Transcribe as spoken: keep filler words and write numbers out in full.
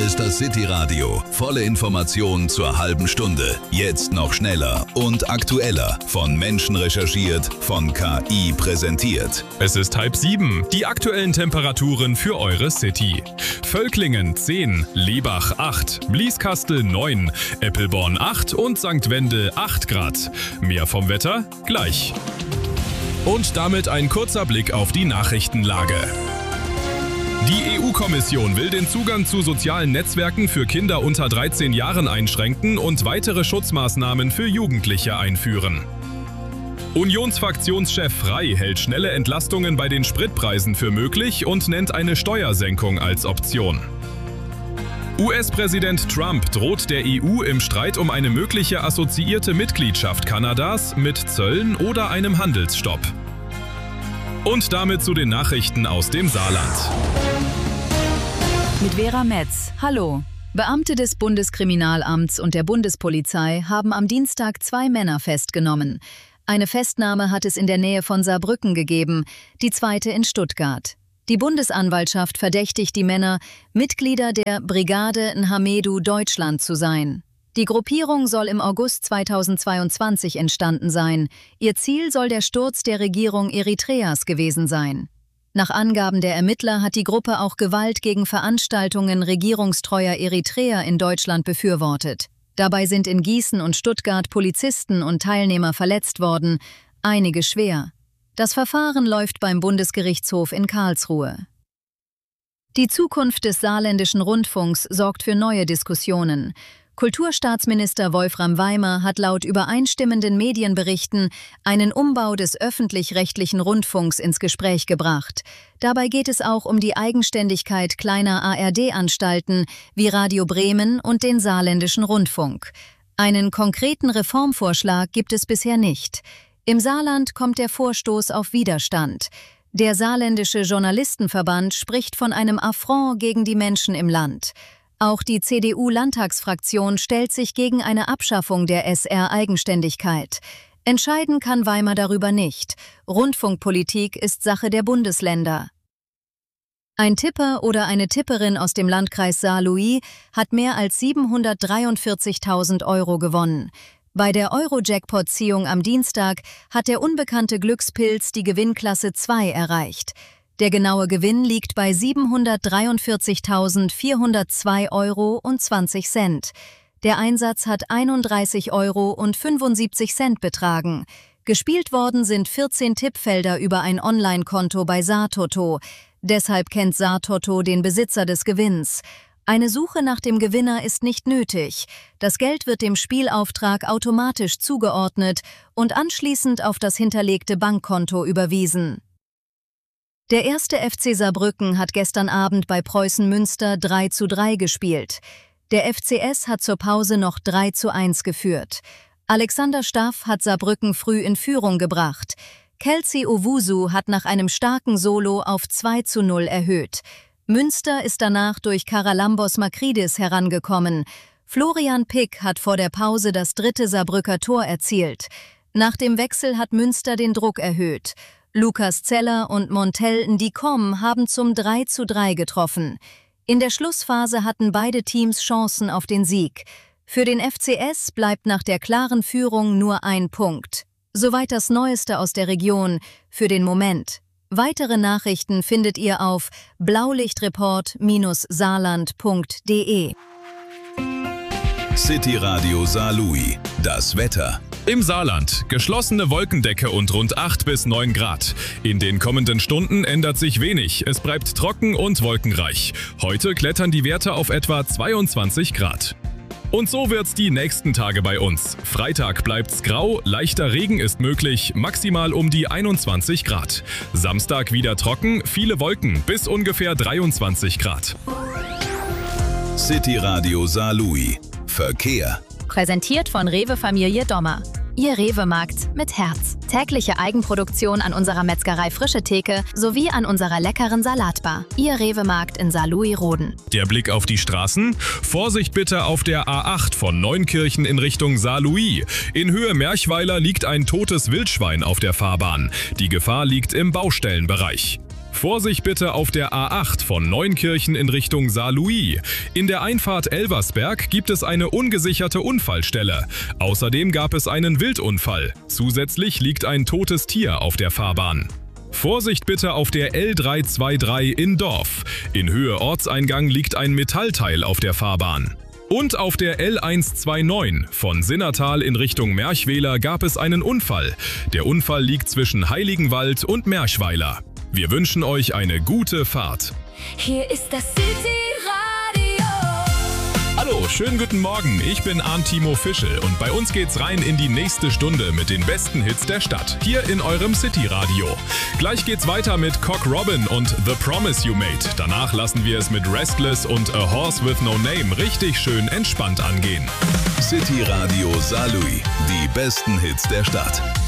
ist das City Radio. Volle Informationen zur halben Stunde. Jetzt noch schneller und aktueller. Von Menschen recherchiert, von K I präsentiert. Es ist halb sieben. Die aktuellen Temperaturen für eure City. Völklingen zehn, Lebach acht, Blieskastel neun, Eppelborn acht und Sankt Wendel acht Grad. Mehr vom Wetter gleich. Und damit ein kurzer Blick auf die Nachrichtenlage. Die E U-Kommission will den Zugang zu sozialen Netzwerken für Kinder unter dreizehn Jahren einschränken und weitere Schutzmaßnahmen für Jugendliche einführen. Unionsfraktionschef Frey hält schnelle Entlastungen bei den Spritpreisen für möglich und nennt eine Steuersenkung als Option. U S-Präsident Trump droht der E U im Streit um eine mögliche assoziierte Mitgliedschaft Kanadas mit Zöllen oder einem Handelsstopp. Und damit zu den Nachrichten aus dem Saarland. Mit Vera Metz. Hallo. Beamte des Bundeskriminalamts und der Bundespolizei haben am Dienstag zwei Männer festgenommen. Eine Festnahme hat es in der Nähe von Saarbrücken gegeben, die zweite in Stuttgart. Die Bundesanwaltschaft verdächtigt die Männer, Mitglieder der Brigade Nhamedu Deutschland zu sein. Die Gruppierung soll im August zweitausendzweiundzwanzig entstanden sein. Ihr Ziel soll der Sturz der Regierung Eritreas gewesen sein. Nach Angaben der Ermittler hat die Gruppe auch Gewalt gegen Veranstaltungen regierungstreuer Eritreer in Deutschland befürwortet. Dabei sind in Gießen und Stuttgart Polizisten und Teilnehmer verletzt worden, einige schwer. Das Verfahren läuft beim Bundesgerichtshof in Karlsruhe. Die Zukunft des saarländischen Rundfunks sorgt für neue Diskussionen. Kulturstaatsminister Wolfram Weimer hat laut übereinstimmenden Medienberichten einen Umbau des öffentlich-rechtlichen Rundfunks ins Gespräch gebracht. Dabei geht es auch um die Eigenständigkeit kleiner A R D-Anstalten wie Radio Bremen und den saarländischen Rundfunk. Einen konkreten Reformvorschlag gibt es bisher nicht. Im Saarland kommt der Vorstoß auf Widerstand. Der saarländische Journalistenverband spricht von einem Affront gegen die Menschen im Land. Auch die C D U-Landtagsfraktion stellt sich gegen eine Abschaffung der S R-Eigenständigkeit. Entscheiden kann Weimer darüber nicht. Rundfunkpolitik ist Sache der Bundesländer. Ein Tipper oder eine Tipperin aus dem Landkreis Saarlouis hat mehr als siebenhundertdreiundvierzigtausend Euro gewonnen. Bei der Euro-Jackpot-Ziehung am Dienstag hat der unbekannte Glückspilz die Gewinnklasse zwei erreicht. Der genaue Gewinn liegt bei siebenhundertdreiundvierzigtausendvierhundertzwei Euro und zwanzig Cent. Der Einsatz hat einunddreißig Euro und fünfundsiebzig Cent betragen. Gespielt worden sind vierzehn Tippfelder über ein Online-Konto bei Saartoto. Deshalb kennt Saartoto den Besitzer des Gewinns. Eine Suche nach dem Gewinner ist nicht nötig. Das Geld wird dem Spielauftrag automatisch zugeordnet und anschließend auf das hinterlegte Bankkonto überwiesen. Der erste F C Saarbrücken hat gestern Abend bei Preußen Münster drei zu drei gespielt. Der F C S hat zur Pause noch drei zu eins geführt. Alexander Staff hat Saarbrücken früh in Führung gebracht. Kelsey Owusu hat nach einem starken Solo auf zwei zu null erhöht. Münster ist danach durch Karalambos Makridis herangekommen. Florian Pick hat vor der Pause das dritte Saarbrücker Tor erzielt. Nach dem Wechsel hat Münster den Druck erhöht. Lukas Zeller und Montel Ndikom haben zum drei zu drei getroffen. In der Schlussphase hatten beide Teams Chancen auf den Sieg. Für den F C S bleibt nach der klaren Führung nur ein Punkt. Soweit das Neueste aus der Region für den Moment. Weitere Nachrichten findet ihr auf blaulichtreport Bindestrich saarland Punkt de. City Radio Saarlouis. Das Wetter. Im Saarland geschlossene Wolkendecke und rund acht bis neun Grad. In den kommenden Stunden ändert sich wenig. Es bleibt trocken und wolkenreich. Heute klettern die Werte auf etwa zweiundzwanzig Grad. Und so wird's die nächsten Tage bei uns. Freitag bleibt's grau, leichter Regen ist möglich, maximal um die einundzwanzig Grad. Samstag wieder trocken, viele Wolken, bis ungefähr dreiundzwanzig Grad. City Radio Saarlouis. Verkehr. Präsentiert von Rewe Familie Dommer. Ihr Rewe-Markt mit Herz. Tägliche Eigenproduktion an unserer Metzgerei Frische Theke sowie an unserer leckeren Salatbar. Ihr Rewe-Markt in Saarlouis-Roden. Der Blick auf die Straßen? Vorsicht bitte auf der A acht von Neunkirchen in Richtung Saarlouis. In Höhe Merchweiler liegt ein totes Wildschwein auf der Fahrbahn. Die Gefahr liegt im Baustellenbereich. Vorsicht bitte auf der A acht von Neunkirchen in Richtung Saarlouis. In der Einfahrt Elversberg gibt es eine ungesicherte Unfallstelle. Außerdem gab es einen Wildunfall. Zusätzlich liegt ein totes Tier auf der Fahrbahn. Vorsicht bitte auf der L dreihundertdreiundzwanzig in Dorf. In Höhe Ortseingang liegt ein Metallteil auf der Fahrbahn. Und auf der L hundertneunundzwanzig von Sinnertal in Richtung Merchweiler gab es einen Unfall. Der Unfall liegt zwischen Heiligenwald und Merchweiler. Wir wünschen euch eine gute Fahrt. Hier ist das City Radio. Hallo, schönen guten Morgen. Ich bin Arndt Timo Fischel und bei uns geht's rein in die nächste Stunde mit den besten Hits der Stadt. Hier in eurem City Radio. Gleich geht's weiter mit Cock Robin und The Promise You Made. Danach lassen wir es mit Restless und A Horse with No Name richtig schön entspannt angehen. City Radio Saarlouis. Die besten Hits der Stadt.